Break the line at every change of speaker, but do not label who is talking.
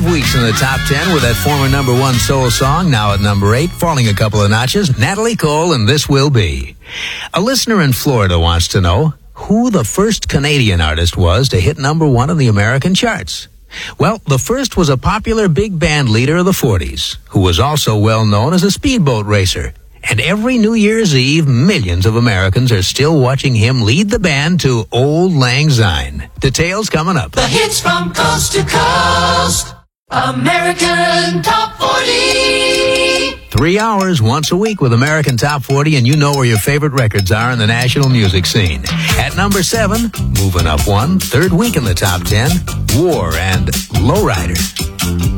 weeks in the top 10 with that former number 1 soul song, now at number 8, falling a couple of notches, Natalie Cole and This Will Be. A listener in Florida wants to know who the first Canadian artist was to hit number 1 in the American charts. Well, the first was a popular big band leader of the 40s, who was also well known as a speedboat racer. And every New Year's Eve, millions of Americans are still watching him lead the band to Old Lang Syne. Details coming up.
The hits from coast to coast. American Top 40.
3 hours once a week with American Top 40, and you know where your favorite records are in the national music scene. At number 7, moving up 1, third week in the top 10, War and Lowrider.